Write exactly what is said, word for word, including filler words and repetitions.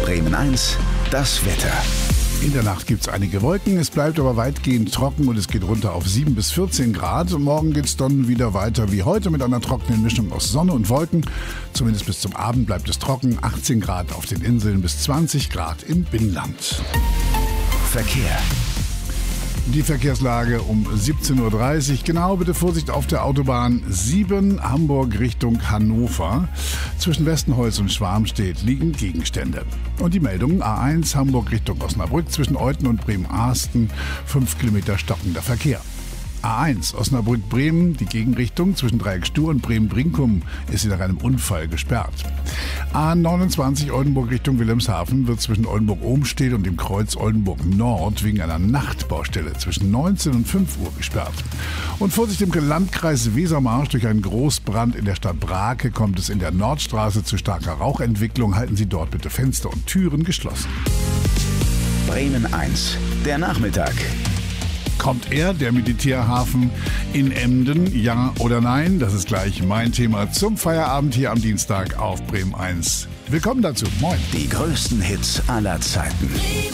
Bremen eins, das Wetter. In der Nacht gibt es einige Wolken, es bleibt aber weitgehend trocken und es geht runter auf sieben bis vierzehn Grad. Morgen geht es dann wieder weiter wie heute mit einer trockenen Mischung aus Sonne und Wolken. Zumindest bis zum Abend bleibt es trocken, achtzehn Grad auf den Inseln bis zwanzig Grad im Binnenland. Verkehr. Die Verkehrslage um siebzehn Uhr dreißig. Genau, bitte Vorsicht auf der Autobahn sieben Hamburg Richtung Hannover. Zwischen Westenholz und Schwarmstedt liegen Gegenstände. Und die Meldung A eins Hamburg Richtung Osnabrück zwischen Euthen und Bremen-Arsten. fünf Kilometer stockender Verkehr. A eins Osnabrück-Bremen, die Gegenrichtung zwischen Dreieck-Stur und Bremen-Brinkum ist nach einem Unfall gesperrt. A neunundzwanzig Oldenburg Richtung Wilhelmshaven wird zwischen Oldenburg-Ohmstedt und dem Kreuz Oldenburg-Nord wegen einer Nachtbaustelle zwischen neunzehn und fünf Uhr gesperrt. Und Vorsicht im Landkreis Wesermarsch, durch einen Großbrand in der Stadt Brake kommt es in der Nordstraße zu starker Rauchentwicklung. Halten Sie dort bitte Fenster und Türen geschlossen. Bremen eins, der Nachmittag. Kommt er, der Militärhafen in Emden, ja oder nein? Das ist gleich mein Thema zum Feierabend hier am Dienstag auf Bremen eins. Willkommen dazu. Moin. Die größten Hits aller Zeiten.